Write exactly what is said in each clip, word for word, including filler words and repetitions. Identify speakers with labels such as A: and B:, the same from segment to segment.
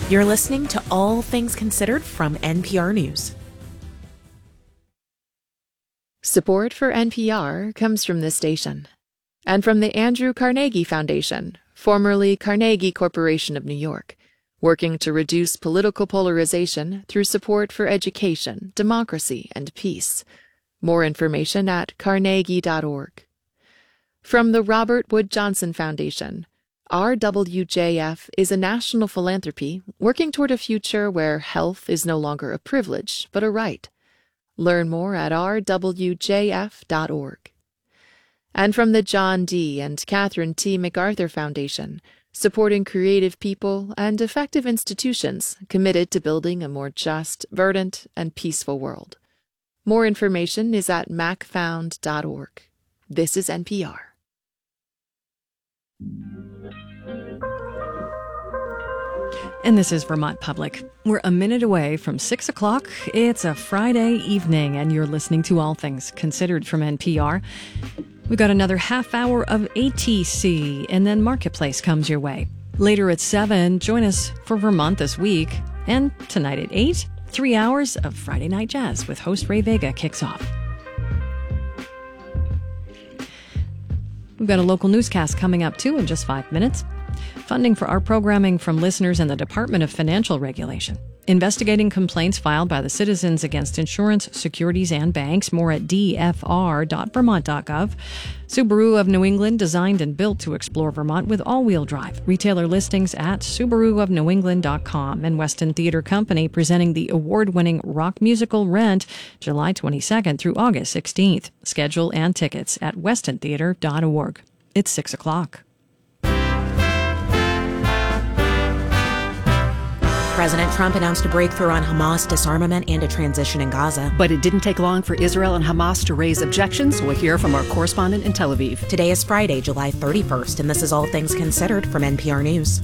A: You're listening to All Things Considered from N P R News.
B: Support for N P R comes from this station and from the Andrew Carnegie Foundation, formerly Carnegie Corporation of New York, working to reduce political polarization through support for education, democracy, and peace. More information at carnegie dot org. From the Robert Wood Johnson Foundation, R W J F is a national philanthropy working toward a future where health is no longer a privilege, but a right. Learn more at r w j f dot org. And from the John D. and Catherine T. MacArthur Foundation, supporting creative people and effective institutions committed to building a more just, verdant, and peaceful world. More information is at mac found dot org. This is N P R.
C: And this is Vermont Public. We're a minute away from six o'clock. It's a Friday evening, and you're listening to All Things Considered from N P R. We've got another half hour of A T C, and then Marketplace comes your way. Later at seven, join us for Vermont This Week. And tonight at eight, three hours of Friday Night Jazz with host Ray Vega kicks off. We've got a local newscast coming up, too, in just five minutes. Funding for our programming from listeners in the Department of Financial Regulation. Investigating complaints filed by the citizens against insurance, securities, and banks. More at d f r dot vermont dot gov. Subaru of New England, designed and built to explore Vermont with all-wheel drive. Retailer listings at subaru of new england dot com. And Weston Theater Company presenting the award-winning rock musical Rent, July twenty-second through August sixteenth. Schedule and tickets at weston theater dot org. It's six o'clock.
A: President Trump announced a breakthrough on Hamas disarmament and a transition in Gaza.
D: But it didn't take long for Israel and Hamas to raise objections. We'll hear from our correspondent in Tel Aviv.
A: Today is Friday, July thirty-first, and this is All Things Considered from N P R News.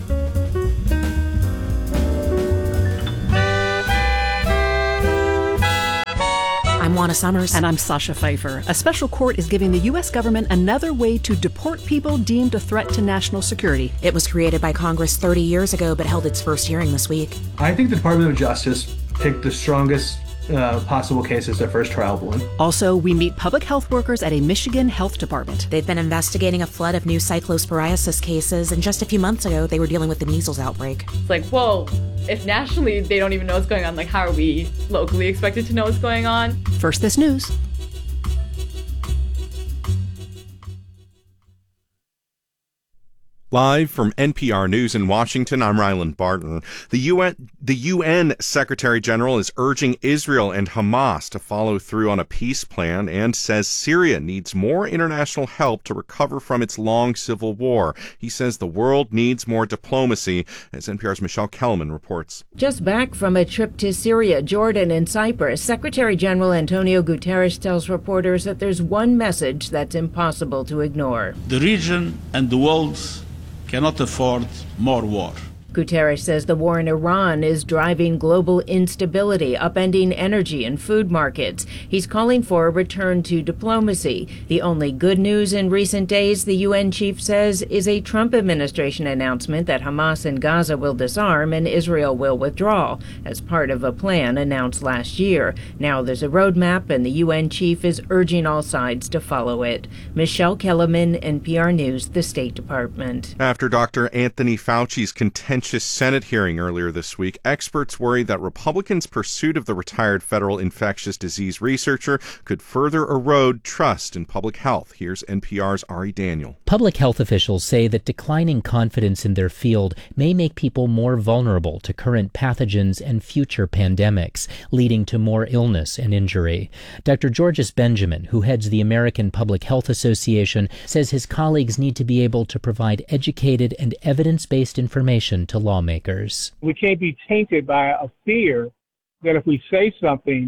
A: I'm Juana Summers.
D: And I'm Sasha Pfeiffer. A special court is giving the U S government another way to deport people deemed a threat to national security.
A: It was created by Congress thirty years ago, but held its first hearing this week.
E: I think the Department of Justice picked the strongest uh, possible case as their first trial one.
D: Also, we meet public health workers at a Michigan health department.
A: They've been investigating a flood of new cyclosporiasis cases, and just a few months ago, they were dealing with the measles outbreak.
F: It's like, whoa, if nationally they don't even know what's going on, like, how are we locally expected to know what's going on?
D: First, this news.
G: Live from N P R News in Washington, I'm Ryland Barton. The U N, the U N Secretary General is urging Israel and Hamas to follow through on a peace plan and says Syria needs more international help to recover from its long civil war. He says the world needs more diplomacy, as N P R's Michelle Kellerman reports.
H: Just back from a trip to Syria, Jordan, and Cyprus, Secretary General Antonio Guterres tells reporters that there's one message that's impossible to ignore.
I: The region and the world cannot afford more war.
H: Guterres says the war in Iran is driving global instability, upending energy and food markets. He's calling for a return to diplomacy. The only good news in recent days, the U N chief says, is a Trump administration announcement that Hamas and Gaza will disarm and Israel will withdraw, as part of a plan announced last year. Now there's a roadmap, and the U N chief is urging all sides to follow it. Michelle Kellerman, N P R News, the State Department.
G: After Doctor Anthony Fauci's contentious Senate hearing earlier this week, experts worry that Republicans' pursuit of the retired federal infectious disease researcher could further erode trust in public health. Here's N P R's Ari Daniel.
J: Public health officials say that declining confidence in their field may make people more vulnerable to current pathogens and future pandemics, leading to more illness and injury. Doctor Georges Benjamin, who heads the American Public Health Association, says his colleagues need to be able to provide educated and evidence-based information to lawmakers.
K: We can't be tainted by a fear that if we say something,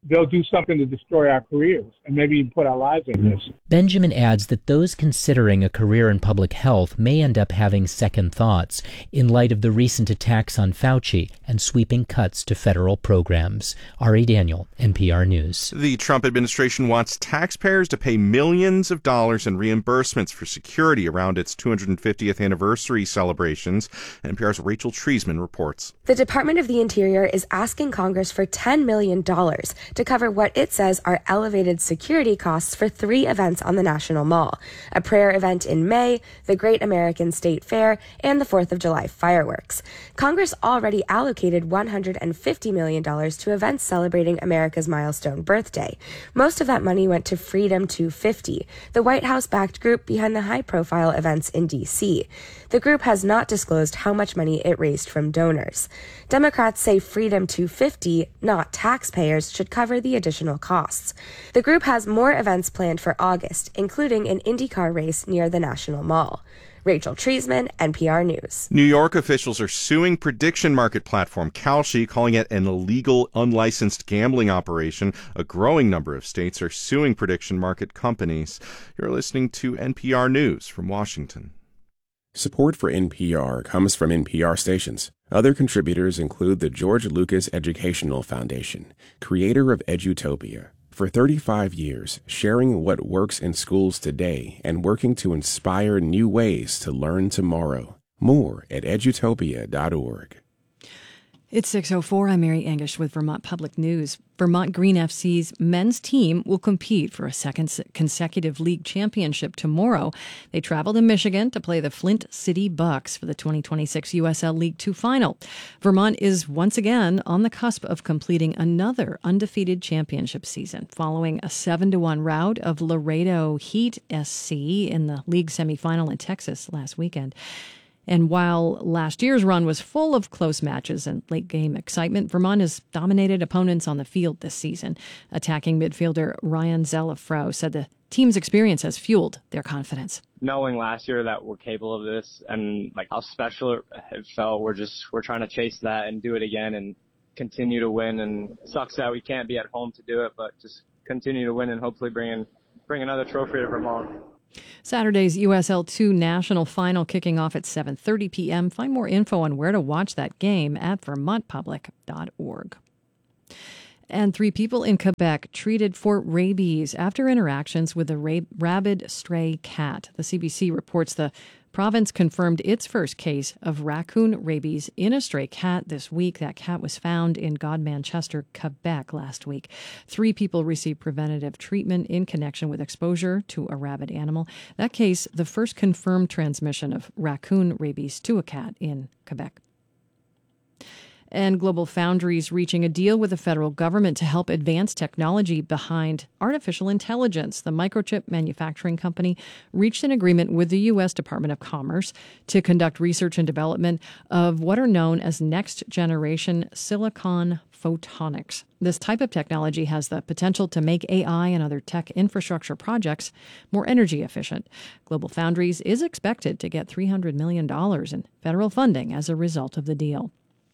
K: they'll do something to destroy our careers and maybe even put our lives at risk.
J: Benjamin adds that those considering a career in public health may end up having second thoughts in light of the recent attacks on Fauci and sweeping cuts to federal programs. Ari Daniel, N P R News.
G: The Trump administration wants taxpayers to pay millions of dollars in reimbursements for security around its two hundred fiftieth anniversary celebrations. N P R's Rachel Treisman reports.
L: The Department of the Interior is asking Congress for ten million dollars to cover what it says are elevated security costs for three events on the National Mall: a prayer event in May, the Great American State Fair, and the fourth of July fireworks. Congress already allocated one hundred fifty million dollars to events celebrating America's milestone birthday. Most of that money went to Freedom two fifty, the White House-backed group behind the high-profile events in D C. The group has not disclosed how much money it raised from donors. Democrats say Freedom two fifty, not taxpayers, should cover the additional costs. The group has more events planned for August, including an IndyCar race near the National Mall. Rachel Treisman, N P R News.
G: New York officials are suing prediction market platform Kalshi, calling it an illegal, unlicensed gambling operation. A growing number of states are suing prediction market companies. You're listening to N P R News from Washington.
M: Support for N P R comes from N P R stations. Other contributors include the George Lucas Educational Foundation, creator of Edutopia. For thirty-five years, sharing what works in schools today and working to inspire new ways to learn tomorrow. More at edutopia dot org.
C: It's six oh four. I'm Mary Angish with Vermont Public News. Vermont Green F C's men's team will compete for a second consecutive league championship tomorrow. They travel to Michigan to play the Flint City Bucks for the twenty twenty-six U S L League Two final. Vermont is once again on the cusp of completing another undefeated championship season, following a seven to one rout of Laredo Heat S C in the league semifinal in Texas last weekend. And while last year's run was full of close matches and late-game excitement, Vermont has dominated opponents on the field this season. Attacking midfielder Ryan Zelafro said the team's experience has fueled their confidence.
N: Knowing last year that we're capable of this and like how special it felt, we're just we're trying to chase that and do it again and continue to win. And it sucks that we can't be at home to do it, but just continue to win and hopefully bring in, bring another trophy to Vermont.
C: Saturday's U S L two National Final kicking off at seven thirty p.m. Find more info on where to watch that game at vermont public dot org. And three people in Quebec treated for rabies after interactions with a ra- rabid stray cat. The C B C reports the province confirmed its first case of raccoon rabies in a stray cat this week. That cat was found in Godmanchester, Quebec last week. Three people received preventative treatment in connection with exposure to a rabid animal. That case, the first confirmed transmission of raccoon rabies to a cat in Quebec. And GlobalFoundries reaching a deal with the federal government to help advance technology behind artificial intelligence. The microchip manufacturing company reached an agreement with the U S Department of Commerce to conduct research and development of what are known as next-generation silicon photonics. This type of technology has the potential to make A I and other tech infrastructure projects more energy efficient. GlobalFoundries is expected to get three hundred million dollars in federal funding as a result of the deal.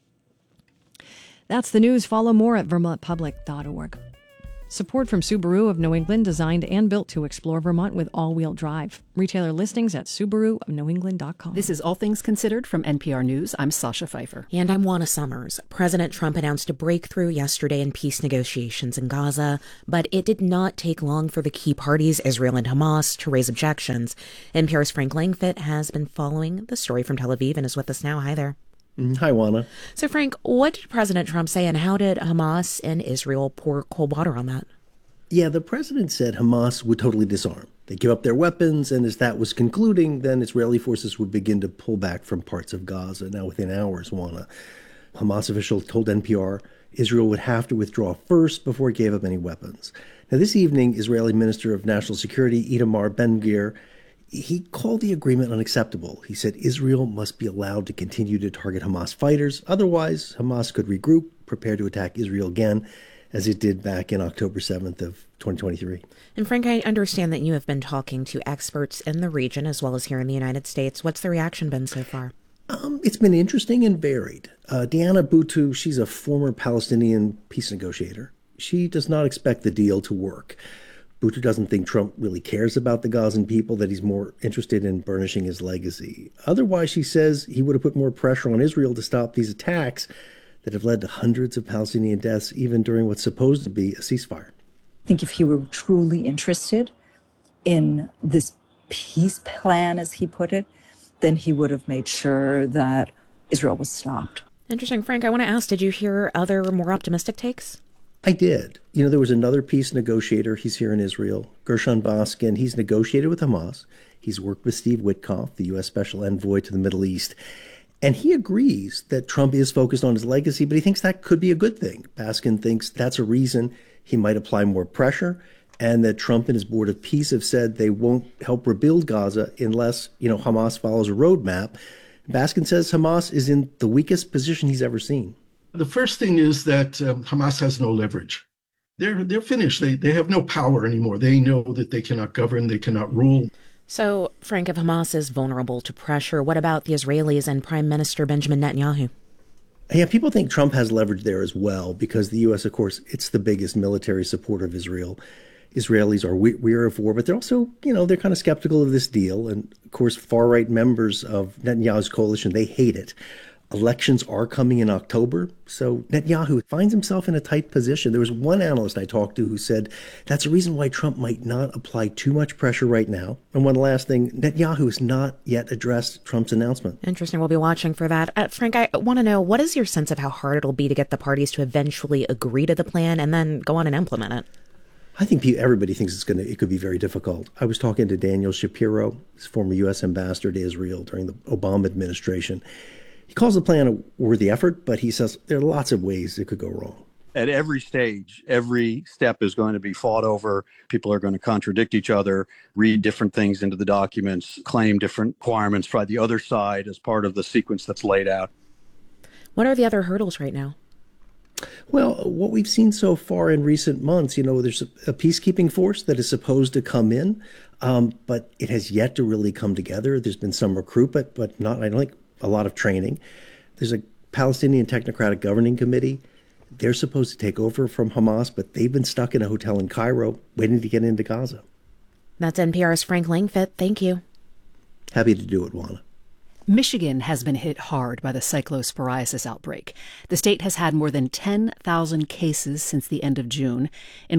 C: That's the news. Follow more at vermont public dot org. Support from Subaru of New England, designed and built to explore Vermont with all-wheel drive. Retailer listings at subaru of new england dot com.
D: This is All Things Considered from N P R News. I'm Sasha Pfeiffer.
A: And I'm Juana Summers. President Trump announced a breakthrough yesterday in peace negotiations in Gaza, but it did not take long for the key parties, Israel and Hamas, to raise objections. N P R's Frank Langfitt has been following the story from Tel Aviv and is with us now. Hi there.
O: Hi, Juana.
A: So, Frank, what did President Trump say, and how did Hamas and Israel pour cold water on that?
O: Yeah, the president said Hamas would totally disarm. They give up their weapons, and as that was concluding, then Israeli forces would begin to pull back from parts of Gaza. Now, within hours, Juana, Hamas official told N P R Israel would have to withdraw first before it gave up any weapons. Now, this evening, Israeli Minister of National Security Itamar Ben-Gvir, he called the agreement unacceptable. He said Israel must be allowed to continue to target Hamas fighters. Otherwise, Hamas could regroup, prepare to attack Israel again, as it did back in October seventh of twenty twenty-three.
A: And Frank, I understand that you have been talking to experts in the region as well as here in the United States. What's the reaction been so far?
O: Um, it's been interesting and varied. Uh, Diana Boutou, she's a former Palestinian peace negotiator. she does not expect the deal to work. Bhutto doesn't think Trump really cares about the Gazan people, that he's more interested in burnishing his legacy. Otherwise, she says he would have put more pressure on Israel to stop these attacks that have led to hundreds of Palestinian deaths, even during what's supposed to be a ceasefire.
P: I think if he were truly interested in this peace plan, as he put it, then he would have made sure that Israel was stopped.
A: Interesting. Frank, I want to ask, did you hear other more optimistic takes?
O: I did. You know, there was another peace negotiator. He's here in Israel, Gershon Baskin. He's negotiated with Hamas. He's worked with Steve Witkoff, the U S Special Envoy to the Middle East. And he agrees that Trump is focused on his legacy, but he thinks that could be a good thing. Baskin thinks that's a reason he might apply more pressure, and that Trump and his Board of Peace have said they won't help rebuild Gaza unless, you know, Hamas follows a roadmap. Baskin says Hamas is in the weakest position he's ever seen.
Q: The first thing is that um, Hamas has no leverage. They're they're finished. They they have no power anymore. They know that they cannot govern, they cannot rule.
A: So, Frank, if Hamas is vulnerable to pressure, what about the Israelis and Prime Minister Benjamin Netanyahu?
O: Yeah, people think Trump has leverage there as well, because the U S, of course, it's the biggest military supporter of Israel. Israelis are we- weary of war, but they're also, you know, they're kind of skeptical of this deal. And, of course, far-right members of Netanyahu's coalition, they hate it. Elections are coming in October, so Netanyahu finds himself in a tight position. There was one analyst I talked to who said that's a reason why Trump might not apply too much pressure right now. And one last thing, Netanyahu has not yet addressed Trump's announcement.
A: Interesting. We'll be watching for that. Uh, Frank, I want to know, what is your sense of how hard it'll be to get the parties to eventually agree to the plan and then go on and implement it?
O: I think everybody thinks it's going to, it could be very difficult. I was talking to Daniel Shapiro, his former U S ambassador to Israel during the Obama administration. He calls the plan a worthy effort, but he says there are lots of ways it could go wrong.
R: At every stage, every step is going to be fought over. People are going to contradict each other, read different things into the documents, claim different requirements by the other side as part of the sequence that's laid out.
A: What are the other hurdles right now?
O: Well, what we've seen so far in recent months, you know, there's a, a peacekeeping force that is supposed to come in, um, but it has yet to really come together. There's been some recruitment, but not, I don't think, a lot of training. There's a Palestinian Technocratic Governing Committee. They're supposed to take over from Hamas, but they've been stuck in a hotel in Cairo waiting to get into Gaza.
A: That's N P R's Frank Langfitt. Thank you.
O: Happy to do it, Juana.
D: Michigan has been hit hard by the cyclosporiasis outbreak. The state has had more than ten thousand cases since the end of June. In